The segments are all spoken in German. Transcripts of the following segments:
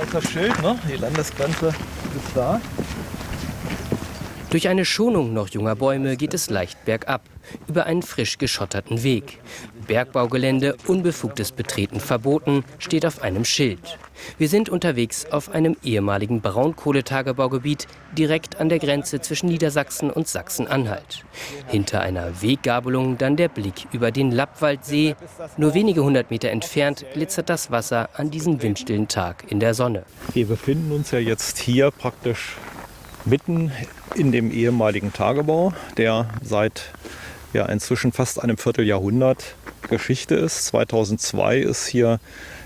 ist das Schild, ne? Die Landesgrenze ist da. Durch eine Schonung noch junger Bäume geht es leicht bergab, über einen frisch geschotterten Weg. Bergbaugelände, unbefugtes Betreten verboten, steht auf einem Schild. Wir sind unterwegs auf einem ehemaligen Braunkohletagebaugebiet, direkt an der Grenze zwischen Niedersachsen und Sachsen-Anhalt. Hinter einer Weggabelung dann der Blick über den Lappwaldsee. Nur wenige 100 Meter entfernt glitzert das Wasser an diesem windstillen Tag in der Sonne. Wir befinden uns ja jetzt hier praktisch mitten in dem ehemaligen Tagebau, der seit inzwischen fast einem Vierteljahrhundert Geschichte ist. 2002 ist hier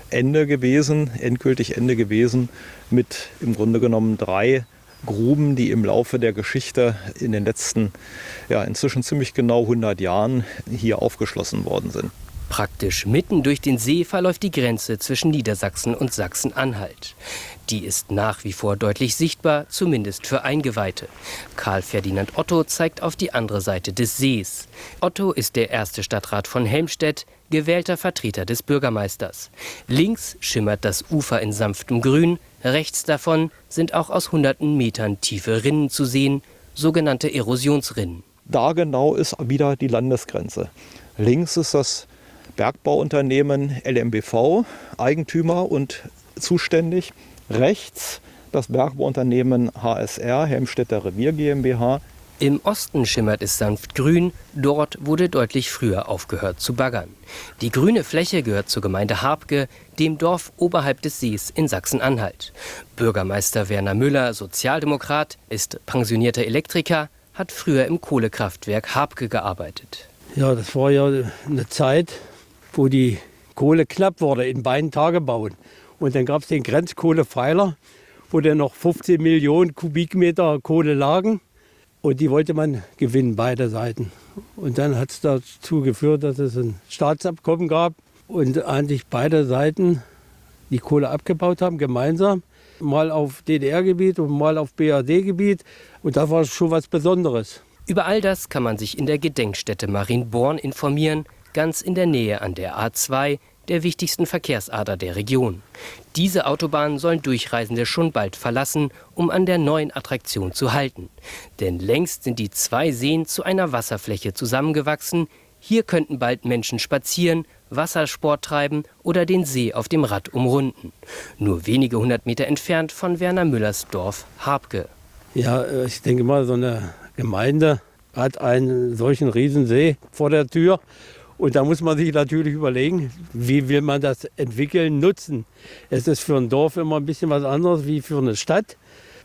endgültig Ende gewesen mit im Grunde genommen 3 Gruben, die im Laufe der Geschichte in den letzten, inzwischen ziemlich genau 100 Jahren hier aufgeschlossen worden sind. Praktisch mitten durch den See verläuft die Grenze zwischen Niedersachsen und Sachsen-Anhalt. Die ist nach wie vor deutlich sichtbar, zumindest für Eingeweihte. Karl Ferdinand Otto zeigt auf die andere Seite des Sees. Otto ist der erste Stadtrat von Helmstedt, gewählter Vertreter des Bürgermeisters. Links schimmert das Ufer in sanftem Grün, rechts davon sind auch aus hunderten Metern tiefe Rinnen zu sehen, sogenannte Erosionsrinnen. Da genau ist wieder die Landesgrenze. Links ist das Bergbauunternehmen LMBV, Eigentümer und zuständig. Rechts das Bergbauunternehmen HSR, Helmstedter Revier GmbH. Im Osten schimmert es sanft grün, dort wurde deutlich früher aufgehört zu baggern. Die grüne Fläche gehört zur Gemeinde Harbke, dem Dorf oberhalb des Sees in Sachsen-Anhalt. Bürgermeister Werner Müller, Sozialdemokrat, ist pensionierter Elektriker, hat früher im Kohlekraftwerk Harbke gearbeitet. Ja, das war ja eine Zeit, wo die Kohle knapp wurde in beiden Tagebauen. Und dann gab es den Grenzkohlepfeiler, wo dann noch 15 Millionen Kubikmeter Kohle lagen. Und die wollte man gewinnen, beide Seiten. Und dann hat es dazu geführt, dass es ein Staatsabkommen gab und eigentlich beide Seiten die Kohle abgebaut haben, gemeinsam. Mal auf DDR-Gebiet und mal auf BRD-Gebiet. Und da war es schon was Besonderes. Über all das kann man sich in der Gedenkstätte Marienborn informieren, ganz in der Nähe an der A2, der wichtigsten Verkehrsader der Region. Diese Autobahn sollen Durchreisende schon bald verlassen, um an der neuen Attraktion zu halten. Denn längst sind die 2 Seen zu einer Wasserfläche zusammengewachsen. Hier könnten bald Menschen spazieren, Wassersport treiben oder den See auf dem Rad umrunden. Nur wenige 100 Meter entfernt von Werner Müllers Dorf Harbke. Ja, ich denke mal, so eine Gemeinde hat einen solchen Riesensee vor der Tür. Und da muss man sich natürlich überlegen, wie will man das entwickeln, nutzen. Es ist für ein Dorf immer ein bisschen was anderes wie für eine Stadt,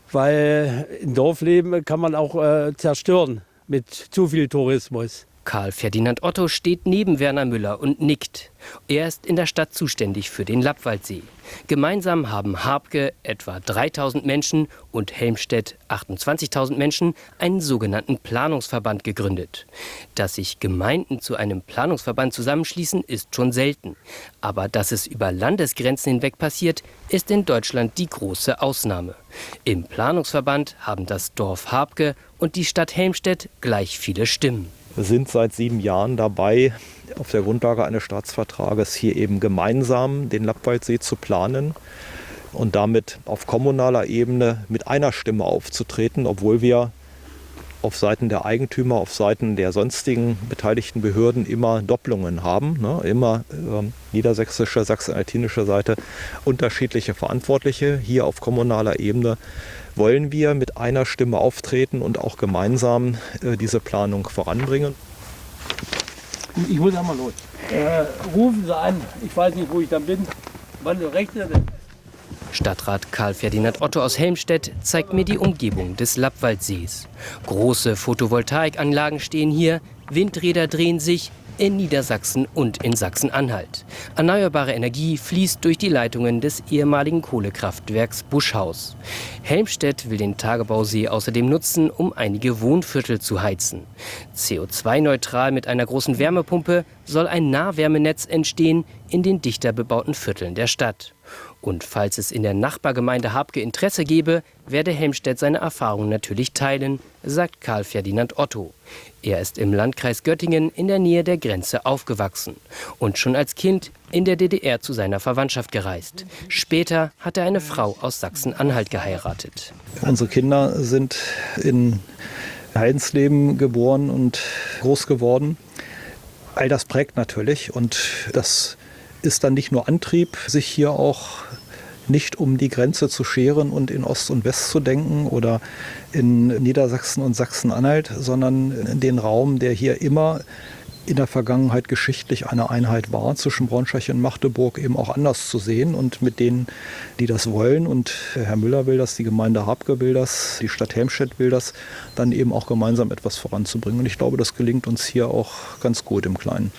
weil ein Dorfleben kann man auch zerstören mit zu viel Tourismus. Karl Ferdinand Otto steht neben Werner Müller und nickt. Er ist in der Stadt zuständig für den Lappwaldsee. Gemeinsam haben Harbke etwa 3.000 Menschen und Helmstedt 28.000 Menschen einen sogenannten Planungsverband gegründet. Dass sich Gemeinden zu einem Planungsverband zusammenschließen, ist schon selten. Aber dass es über Landesgrenzen hinweg passiert, ist in Deutschland die große Ausnahme. Im Planungsverband haben das Dorf Harbke und die Stadt Helmstedt gleich viele Stimmen. Wir sind seit 7 Jahren dabei, auf der Grundlage eines Staatsvertrages hier eben gemeinsam den Lappwaldsee zu planen und damit auf kommunaler Ebene mit einer Stimme aufzutreten, obwohl wir auf Seiten der Eigentümer, auf Seiten der sonstigen beteiligten Behörden immer Doppelungen haben, immer niedersächsische, sachsen-altinische Seite unterschiedliche Verantwortliche. Hier auf kommunaler Ebene wollen wir mit einer Stimme auftreten und auch gemeinsam diese Planung voranbringen. Ich muss einmal los. Rufen Sie an, ich weiß nicht, wo ich dann bin. Wann rechnet denn? Stadtrat Karl Ferdinand Otto aus Helmstedt zeigt mir die Umgebung des Lappwaldsees. Große Photovoltaikanlagen stehen hier, Windräder drehen sich in Niedersachsen und in Sachsen-Anhalt. Erneuerbare Energie fließt durch die Leitungen des ehemaligen Kohlekraftwerks Buschhaus. Helmstedt will den Tagebausee außerdem nutzen, um einige Wohnviertel zu heizen. CO2-neutral mit einer großen Wärmepumpe soll ein Nahwärmenetz entstehen in den dichter bebauten Vierteln der Stadt. Und falls es in der Nachbargemeinde Habke Interesse gäbe, werde Helmstedt seine Erfahrungen natürlich teilen, sagt Karl Ferdinand Otto. Er ist im Landkreis Göttingen in der Nähe der Grenze aufgewachsen und schon als Kind in der DDR zu seiner Verwandtschaft gereist. Später hat er eine Frau aus Sachsen-Anhalt geheiratet. Unsere Kinder sind in Heidensleben geboren und groß geworden. All das prägt natürlich und das ist dann nicht nur Antrieb, sich hier auch nicht um die Grenze zu scheren und in Ost und West zu denken oder in Niedersachsen und Sachsen-Anhalt, sondern den Raum, der hier immer in der Vergangenheit geschichtlich eine Einheit war, zwischen Braunschweig und Magdeburg eben auch anders zu sehen und mit denen, die das wollen. Und Herr Müller will das, die Gemeinde Habke will das, die Stadt Helmstedt will das, dann eben auch gemeinsam etwas voranzubringen. Und ich glaube, das gelingt uns hier auch ganz gut im Kleinen.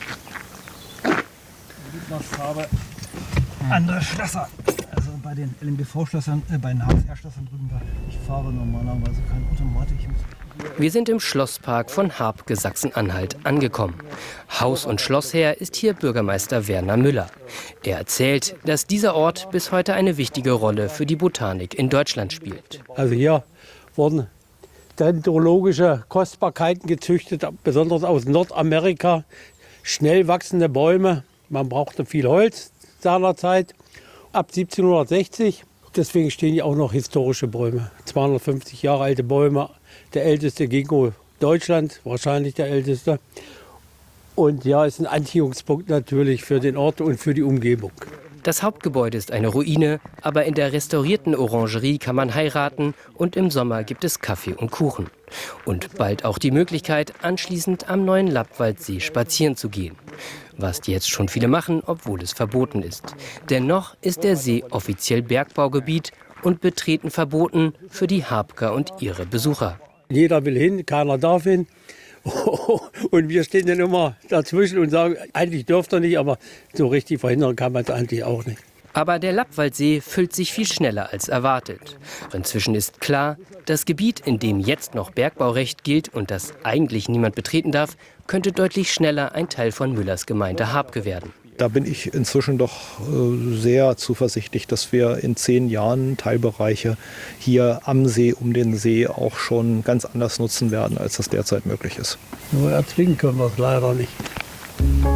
Farbe andere Schlösser. Also bei den LMBV-Schlössern, bei den HSR-Schlössern drüben, ich fahre normalerweise keine Automatik. Wir sind im Schlosspark von Habke, Sachsen-Anhalt, angekommen. Haus- und Schlossherr ist hier Bürgermeister Werner Müller. Er erzählt, dass dieser Ort bis heute eine wichtige Rolle für die Botanik in Deutschland spielt. Also hier wurden dendrologische Kostbarkeiten gezüchtet, besonders aus Nordamerika. Schnell wachsende Bäume. Man brauchte viel Holz seinerzeit, ab 1760. Deswegen stehen hier auch noch historische Bäume. 250 Jahre alte Bäume, der älteste Ginkgo Deutschlands, wahrscheinlich der älteste. Und ja, ist ein Anziehungspunkt natürlich für den Ort und für die Umgebung. Das Hauptgebäude ist eine Ruine, aber in der restaurierten Orangerie kann man heiraten und im Sommer gibt es Kaffee und Kuchen. Und bald auch die Möglichkeit, anschließend am neuen Lappwaldsee spazieren zu gehen. Was jetzt schon viele machen, obwohl es verboten ist. Dennoch ist der See offiziell Bergbaugebiet und Betreten verboten für die Habker und ihre Besucher. Jeder will hin, keiner darf hin. Und wir stehen dann immer dazwischen und sagen, eigentlich dürft ihr nicht, aber so richtig verhindern kann man es eigentlich auch nicht. Aber der Lappwaldsee füllt sich viel schneller als erwartet. Inzwischen ist klar, das Gebiet, in dem jetzt noch Bergbaurecht gilt und das eigentlich niemand betreten darf, könnte deutlich schneller ein Teil von Müllers Gemeinde Habke werden. Da bin ich inzwischen doch sehr zuversichtlich, dass wir in 10 Jahren Teilbereiche hier am See, um den See auch schon ganz anders nutzen werden, als das derzeit möglich ist. Nur erzwingen können wir es leider nicht.